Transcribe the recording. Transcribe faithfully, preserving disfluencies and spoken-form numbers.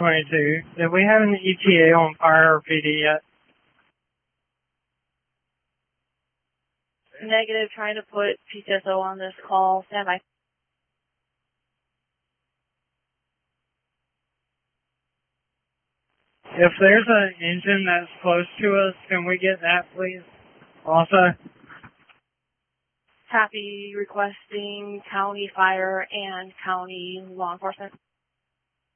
twenty-two. Did we have an E T A on fire or P D yet? Negative, trying to put P T S O on this call. Stand by. If there's an engine that's close to us, can we get that, please? Also, Happy requesting county fire and county law enforcement.